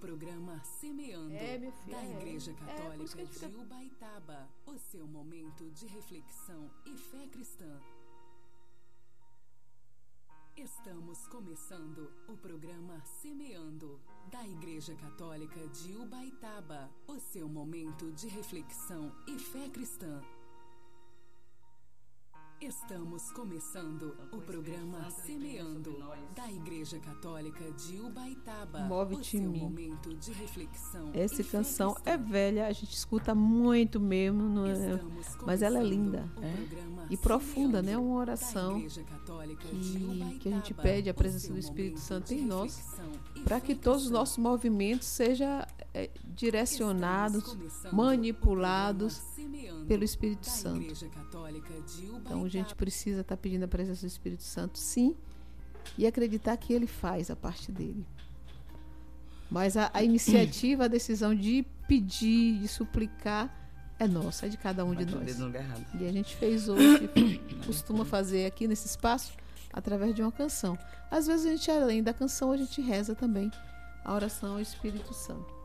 programa Semeando, minha filha, da Igreja Católica por isso que a gente de fica... Ubaitaba, o seu momento de reflexão e fé cristã. Estamos começando o programa Semeando, da Igreja Católica de Ubaitaba, o seu momento de reflexão e fé cristã. Estamos começando o programa Semeando, da Igreja Católica de Ubaitaba, Move-te o seu em mim. momento de reflexão. Essa e fé canção cristã. é velha, a gente escuta muito mesmo, não é? Mas ela é linda e profunda, né? Uma oração que a gente pede a presença do Espírito Santo em nós, para que todos os nossos movimentos sejam direcionados, manipulados pelo Espírito Santo. Então a gente precisa estar pedindo a presença do Espírito Santo, sim, e acreditar que ele faz a parte dele. Mas a iniciativa, a decisão de pedir, de suplicar, é nossa, é de cada um de nós. E a gente fez hoje, costuma fazer aqui nesse espaço, através de uma canção. Às vezes a gente, além da canção, a gente reza também a oração ao Espírito Santo.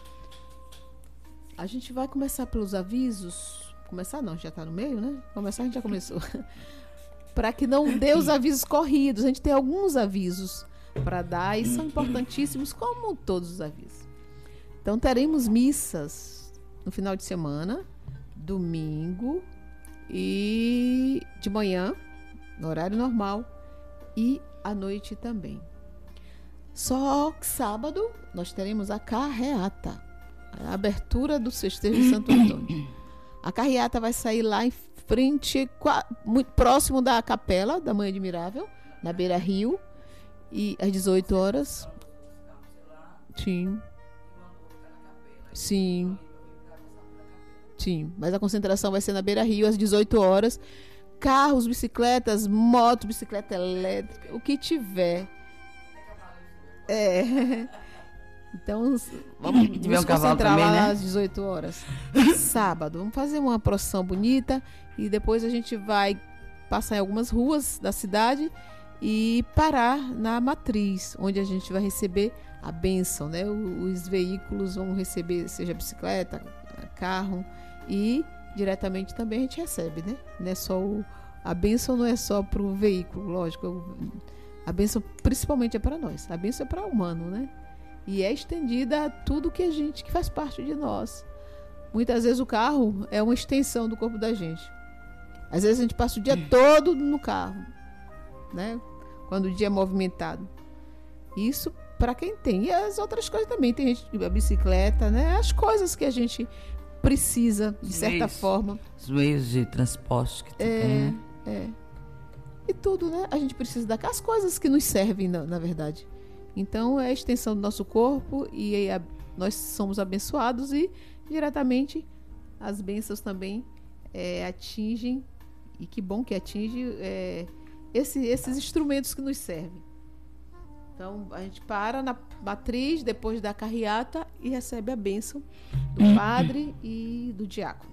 A gente vai começar pelos avisos. Começar não, já está no meio, né? Começar a gente já começou. Para que não dê os avisos corridos. A gente tem alguns avisos para dar e são importantíssimos, como todos os avisos. Então teremos missas no final de semana, domingo e de manhã, no horário normal, e à noite também. Só que sábado nós teremos a carreata, a abertura do festejo de Santo Antônio. A carreata vai sair lá em frente, muito próximo da capela da Mãe Admirável, na Beira Rio, e às 18 horas. Sim. Sim. Sim. Mas a concentração vai ser na Beira Rio às 18 horas. Carros, bicicletas, motos, bicicleta elétrica, o que tiver. Então, vamos concentrar lá, né? Às 18 horas. Sábado, vamos fazer uma procissão bonita e depois a gente vai passar em algumas ruas da cidade e parar na matriz, onde a gente vai receber a bênção, né? Os veículos vão receber, seja bicicleta, carro, e diretamente também a gente recebe, né? Não é só a bênção não é só para o veículo, lógico. A bênção principalmente é para nós. A bênção é para o humano, né? E é estendida a tudo que faz parte de nós. Muitas vezes o carro é uma extensão do corpo da gente. Às vezes a gente passa o dia todo no carro, né? Quando o dia é movimentado. Isso para quem tem. E as outras coisas também. Tem gente que a bicicleta, né? As coisas que a gente precisa, de certa forma. Os meios de transporte que tem, né? E tudo, né? A gente precisa as coisas que nos servem, na verdade. Então, é a extensão do nosso corpo e nós somos abençoados e, diretamente, as bênçãos também atingem, e que bom que atinge, esses instrumentos que nos servem. Então, a gente para na matriz, depois da carreata, e recebe a bênção do padre e do diácono.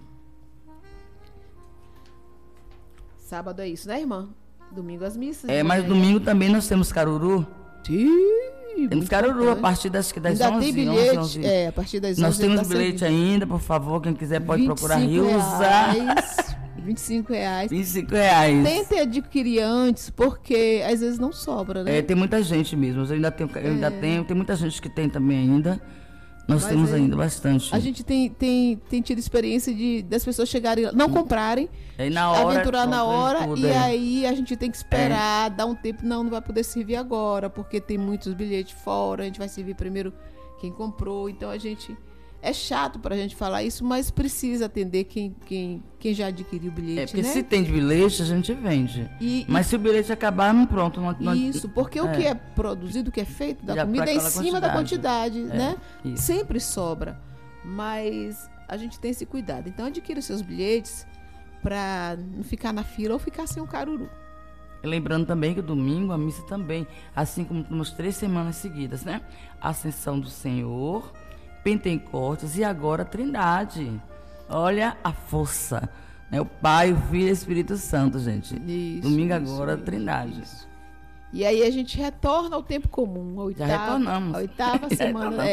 Sábado é isso, né, irmã? Domingo as missas. Mas domingo também nós temos caruru. Temos caruru a partir das 11. Ainda tem bilhete, 11. A partir das 11. Nós temos bilhete ainda, por favor, quem quiser pode procurar Rilza. R$25. R$25. Tente adquirir antes, porque às vezes não sobra, né? Tem muita gente mesmo. Eu ainda tenho, tem muita gente que tem também ainda. Nós temos ainda bastante. A gente tem tido experiência das pessoas chegarem, não comprarem, aventurar na hora, tudo, aí a gente tem que esperar, dar um tempo, não vai poder servir agora, porque tem muitos bilhetes fora, a gente vai servir primeiro quem comprou, então é chato pra gente falar isso, mas precisa atender quem já adquiriu o bilhete, porque né? se tem de bilhete, a gente vende. Mas se o bilhete acabar, pronto. Isso, porque o que é produzido, o que é feito da já comida é em cima da quantidade, né? Isso. Sempre sobra. Mas a gente tem esse cuidado. Então, adquira os seus bilhetes para não ficar na fila ou ficar sem um caruru. E lembrando também que o domingo, a missa também, assim como temos 3 semanas seguidas, né? Ascensão do Senhor, Pentecostes e agora Trindade. Olha a força, né? O Pai, o Filho e o Espírito Santo, gente. Domingo agora, Trindade. E aí a gente retorna ao tempo comum, a oitava semana.